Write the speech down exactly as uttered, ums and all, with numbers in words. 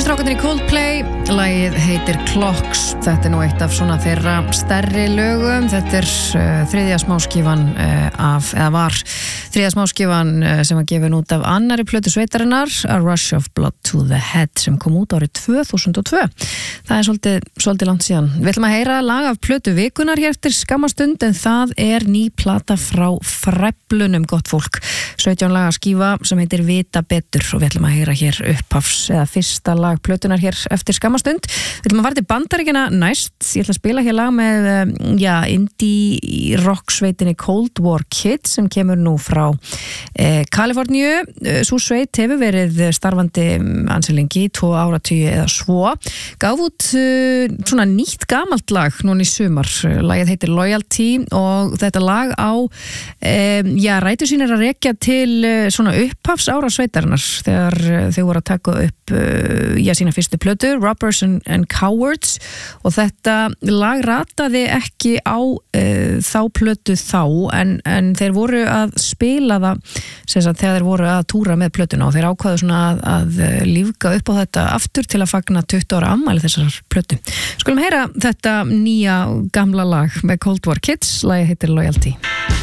eru strákarnir í Coldplay, lagið heitir Clocks. Þetta er nú eitt af svona þeirra stærri lögum. Þetta er uh, þriðja smáskífan uh, af, eða var þriðja smáskífan uh, sem var gefin út af annari plötu sveitarinnar, A Rush of Blood to the Head, sem kom út árið tvö þúsund og tvö. Það er svolítið, svolítið langt síðan. Við ætlum að heyra lag af plötu vikunar hér eftir skammastund, en það er ný plata frá Freflunum, gott fólk. sautján laga skífa sem heitir Vita betur, og við ætlum að heyra hér upphafs eða fyrsta lag plötunar hér eftir skammastund. Við ætlum að fara til Bandaríkjanna næst. Ég ætla að spila hér lag með já, indie rock sveitinni Cold War Kids sem kemur nú frá eh, Kaliforníu. Sú sveit hefur verið starfandi ansi lengi, tvo áratugi eða svo. Gaf út uh, svona nýtt gamalt lag núna í sumar. Lagið heitir Loyalty og þetta lag á um, já, rætur sínir að rekja til uh, svona upphafs ára sveitarinnar þegar uh, þau voru að taka upp uh, já, sína fyrstu plötu, Robbers and, and Cowards, og þetta lag rataði ekki á uh, þá plötu þá, en, en þeir voru að spila það sem sagt, þegar þeir voru að túra með plötuna, og þeir ákvaðu svona að, að lífga upp á þetta aftur til að fagna tuttugu ára afmæli þessar plötu. Skulum heyra þetta nýja gamla lag með Cold War Kids, lagið heitir Loyalty.